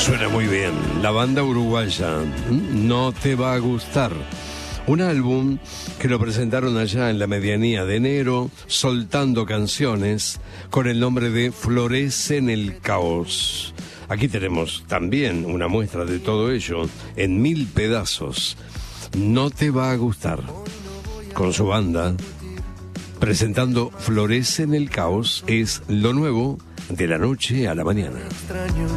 Suena muy bien. La banda uruguaya, No Te Va a Gustar. Un álbum que lo presentaron allá en la medianía de enero, soltando canciones con el nombre de Florece en el Caos. Aquí tenemos también una muestra de todo ello en 1000 pedazos. No Te Va a Gustar, con su banda, presentando Florece en el Caos, es lo nuevo de la noche a la mañana.